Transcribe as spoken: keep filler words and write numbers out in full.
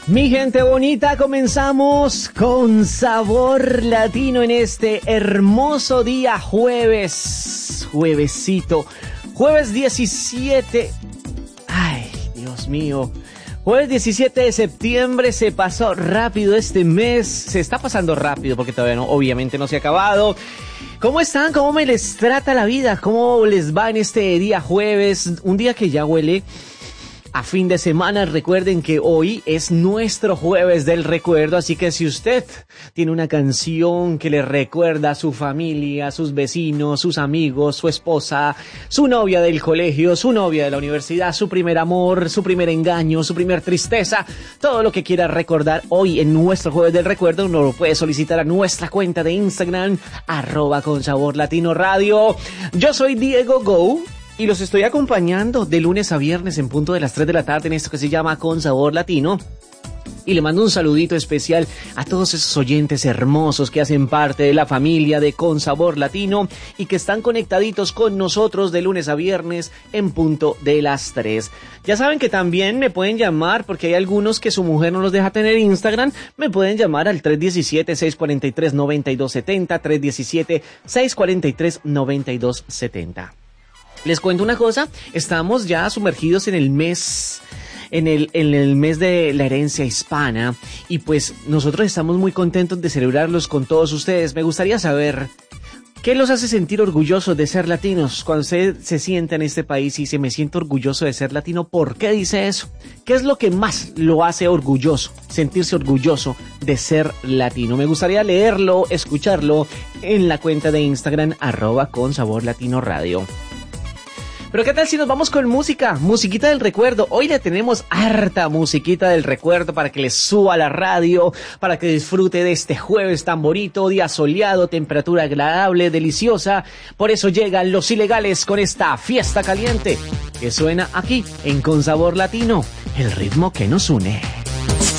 Mi gente bonita, comenzamos con Sabor Latino en este hermoso día jueves, juevesito, jueves diecisiete, ay, Dios mío, jueves diecisiete de septiembre, se pasó rápido este mes, se está pasando rápido porque todavía no, obviamente no se ha acabado. ¿Cómo están? ¿Cómo me les trata la vida? ¿Cómo les va en este día jueves? Un día que ya huele a fin de semana. Recuerden que hoy es nuestro jueves del recuerdo, así que si usted tiene una canción que le recuerda a su familia, a sus vecinos, sus amigos, su esposa, su novia del colegio, su novia de la universidad, su primer amor, su primer engaño, su primer tristeza, todo lo que quiera recordar hoy en nuestro jueves del recuerdo, uno lo puede solicitar a nuestra cuenta de Instagram, arroba con sabor latino radio. Yo soy Diego Go y los estoy acompañando de lunes a viernes en punto de las tres de la tarde en esto que se llama Con Sabor Latino. Y le mando un saludito especial a todos esos oyentes hermosos que hacen parte de la familia de Con Sabor Latino y que están conectaditos con nosotros de lunes a viernes en punto de las tres. Ya saben que también me pueden llamar porque hay algunos que su mujer no los deja tener Instagram. Me pueden llamar al tres uno siete, seis cuatro tres, nueve dos siete cero, tres uno siete, seis cuatro tres, nueve dos siete cero. Les cuento una cosa, estamos ya sumergidos en el mes, en el, en el mes de la herencia hispana y pues nosotros estamos muy contentos de celebrarlos con todos ustedes. Me gustaría saber qué los hace sentir orgullosos de ser latinos. Cuando usted se sienta en este país y dice me siento orgulloso de ser latino, ¿por qué dice eso? ¿Qué es lo que más lo hace orgulloso, sentirse orgulloso de ser latino? Me gustaría leerlo, escucharlo en la cuenta de Instagram, arroba con sabor latino radio. Pero qué tal si nos vamos con música, musiquita del recuerdo. Hoy le tenemos harta musiquita del recuerdo para que le suba a la radio, para que disfrute de este jueves tan bonito, día soleado, temperatura agradable, deliciosa. Por eso llegan los ilegales con esta fiesta caliente que suena aquí en Con Sabor Latino, el ritmo que nos une.